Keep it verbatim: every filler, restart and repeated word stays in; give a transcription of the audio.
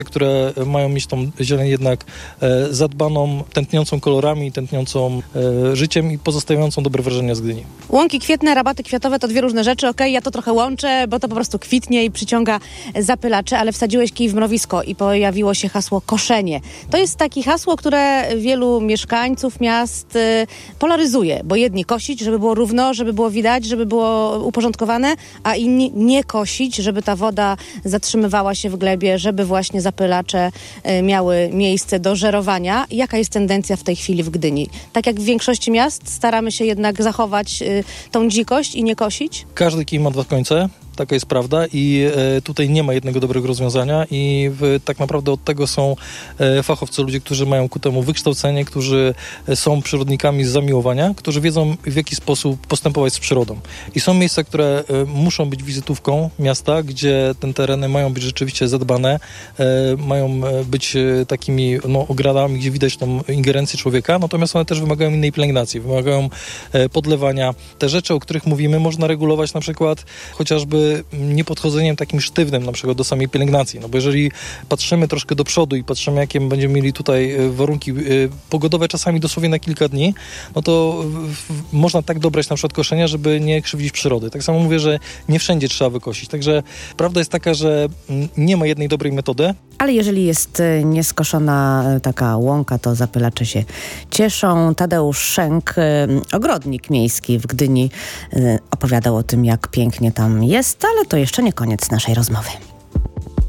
które mają mieć tą zieleń jednak e, zadbaną, tętniącą kolorami, tętniącą e, życiem i pozostawiającą dobre wrażenia z Gdyni. Łąki kwietne, rabaty kwiatowe to dwie różne rzeczy. Okej, ja to trochę łączę, bo to po prostu kwitnie i przyciąga zapylacze, ale wsadziłeś kij w mrowisko i pojawiło się hasło koszenie. To jest takie hasło, które wielu mieszkańców miast y, polaryzuje, bo jedni kosić, żeby było równo, żeby było widać, żeby było uporządkowane, a inni nie kosić, żeby ta woda zatrzymywała się w glebie, żeby właśnie zapylacze y, miały miejsce do żerowania. Jaka jest tendencja w tej chwili w Gdyni? Tak jak w większości miast staramy się jednak zachować y, tą dzikość i nie kosić? Każdy kij ma dwa końce. Taka jest prawda i e, tutaj nie ma jednego dobrego rozwiązania i w, tak naprawdę od tego są e, fachowcy, ludzie, którzy mają ku temu wykształcenie, którzy e, są przyrodnikami z zamiłowania, którzy wiedzą, w jaki sposób postępować z przyrodą. I są miejsca, które e, muszą być wizytówką miasta, gdzie te tereny mają być rzeczywiście zadbane, e, mają być e, takimi no, ogradami, gdzie widać tą ingerencję człowieka, natomiast one też wymagają innej pielęgnacji, wymagają e, podlewania. Te rzeczy, o których mówimy, można regulować na przykład chociażby niepodchodzeniem takim sztywnym na przykład do samej pielęgnacji. No bo jeżeli patrzymy troszkę do przodu i patrzymy, jakie będziemy mieli tutaj warunki pogodowe czasami dosłownie na kilka dni, no to w, można tak dobrać na przykład koszenia, żeby nie krzywdzić przyrody. Tak samo mówię, że nie wszędzie trzeba wykosić. Także prawda jest taka, że nie ma jednej dobrej metody. Ale jeżeli jest nieskoszona taka łąka, to zapylacze się cieszą. Tadeusz Szenk, ogrodnik miejski w Gdyni, opowiadał o tym, jak pięknie tam jest, ale to jeszcze nie koniec naszej rozmowy.